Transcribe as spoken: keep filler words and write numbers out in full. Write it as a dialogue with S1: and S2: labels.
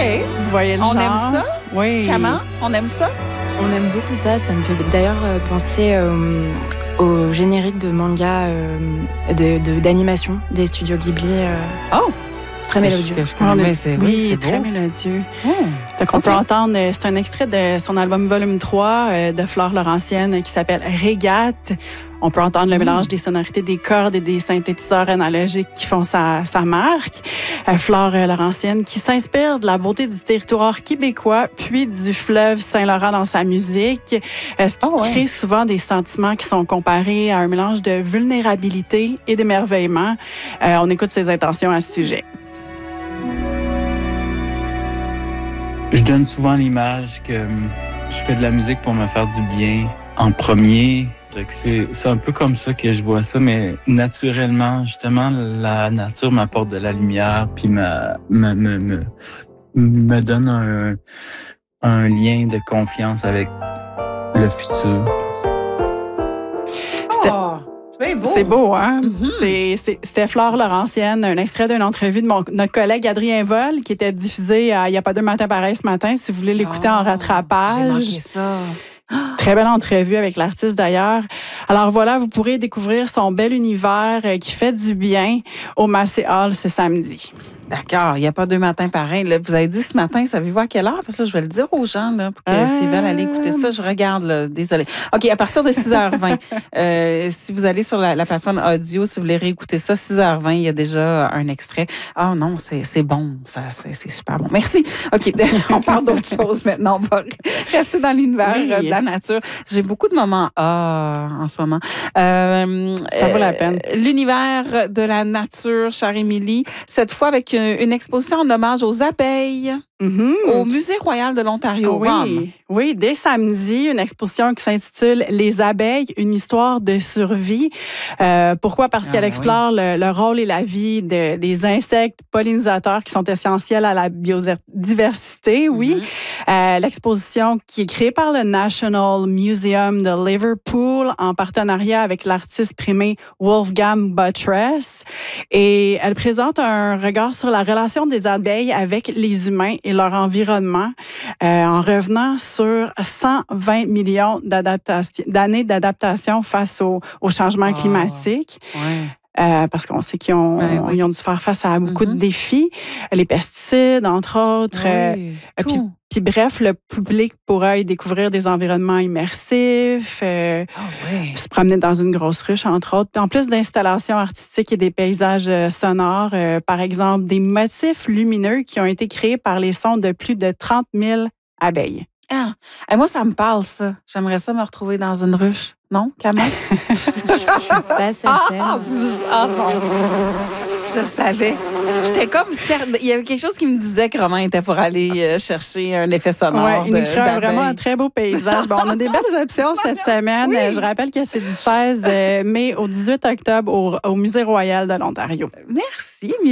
S1: Vous voyez le
S2: On
S1: genre?
S2: aime ça?
S1: Oui.
S2: Comment? On aime ça?
S3: On aime beaucoup ça. Ça me fait d'ailleurs euh, penser euh, au générique de manga euh, de, de, d'animation des studios Ghibli. Euh,
S2: Oh!
S3: c'est très mélodieux.
S2: Que je
S1: On
S2: connais,
S1: est-
S2: c'est,
S1: oui,
S2: oui, c'est
S1: très
S2: beau.
S1: mélodieux.
S2: Oh.
S1: Donc, on
S2: Ok.
S1: peut entendre, euh, c'est un extrait de son album Volume trois euh, de Flore Laurentienne euh, qui s'appelle Régate. On peut entendre le
S2: Mm.
S1: mélange des sonorités des cordes et des synthétiseurs analogiques qui font sa, sa marque. Euh, Flore euh, Laurentienne qui s'inspire de la beauté du territoire québécois puis du fleuve Saint-Laurent dans sa musique, euh, ce qui
S2: Oh, ouais.
S1: crée souvent des sentiments qui sont comparés à un mélange de vulnérabilité et d'émerveillement. Euh, on écoute ses intentions à ce sujet.
S4: Je donne souvent l'image que hum, je fais de la musique pour me faire du bien en premier. Fait que C'est, c'est un peu comme ça que je vois ça, mais naturellement, justement, la nature m'apporte de la lumière puis me, me, me, me, me donne un, un lien de confiance avec le futur.
S2: Oh, c'est bien beau.
S1: C'est beau, hein?
S2: Mhm.
S1: C'est- c'est- C'était Flore Laurentienne, un extrait d'une entrevue de mon, notre collègue Adrien Vol qui était diffusée à Il n'y a pas deux matins pareils ce matin, si vous voulez l'écouter en
S2: Oh,
S1: rattrapage.
S2: J'ai manqué ça.
S1: Très belle entrevue avec l'artiste d'ailleurs. Alors voilà, vous pourrez découvrir son bel univers euh, qui fait du bien au Massey Hall ce samedi.
S2: D'accord, il n'y a pas deux matins pareils. Là, vous avez dit ce matin, savez-vous à quelle heure? Parce que là, je vais le dire aux gens là, pour que
S1: Euh...
S2: s'ils veulent aller écouter ça, je regarde. Là, désolée. OK, à partir de six heures vingt, euh, si vous allez sur la, la plateforme audio, si vous voulez réécouter ça, six heures vingt, il y a déjà un extrait. Ah non, c'est, c'est bon. Ça, c'est, c'est super bon. Merci. OK, on parle d'autre chose maintenant. On va rester dans l'univers
S1: Oui.
S2: euh, de la nature. J'ai beaucoup de moments ah en ce moment. Euh,
S1: Ça vaut la peine.
S2: euh, L'univers de la nature, chère Émilie, cette fois avec une, une exposition en hommage aux abeilles
S1: Mhm.
S2: au Musée royal de l'Ontario. Rome.
S1: Oui, oui, dès samedi, une exposition qui s'intitule Les abeilles, une histoire de survie. Euh, pourquoi? Parce
S2: Ah,
S1: qu'elle
S2: ben
S1: explore le, le rôle et la vie de- des insectes pollinisateurs qui sont essentiels à la biodiversité, oui.
S2: Mhm.
S1: Euh, l'exposition qui est créée par le National Museum de Liverpool en partenariat avec l'artiste primé Wolfgang Buttress. Et elle présente un regard sur la relation des abeilles avec les humains et leur environnement euh, en revenant sur cent vingt millions d'adaptation- d'années d'adaptation face au, au changement
S2: Ah.
S1: climatique.
S2: Ouais.
S1: Euh, parce qu'on sait qu'ils ont,
S2: Ouais, ouais.
S1: ils ont dû faire face à beaucoup
S2: Mhm.
S1: de défis, les pesticides, entre autres. euh,
S2: Oui,
S1: euh, puis,
S2: tout.
S1: puis bref, le public pourra y découvrir des environnements immersifs, euh,
S2: Ah ouais.
S1: se promener dans une grosse ruche, entre autres. Puis en plus d'installations artistiques et des paysages euh, sonores, euh, par exemple, des motifs lumineux qui ont été créés par les sons de plus de trente mille abeilles.
S2: Ah. Et moi, ça me parle, ça. J'aimerais ça me retrouver dans une ruche. Non, Camille?
S3: Je suis pas certaine.
S2: Ah, vous, ah bon. Je savais. J'étais comme certaine. Il y avait quelque chose qui me disait que Romain était pour aller euh, chercher un effet sonore.
S1: Ouais, il
S2: de-
S1: nous crée un- vraiment un
S2: d'abeille.
S1: très beau paysage. Bon, on a des belles options cette semaine.
S2: Oui.
S1: Euh, Je rappelle que c'est du seize mai au dix-huit octobre au, au Musée royal de l'Ontario.
S2: Merci,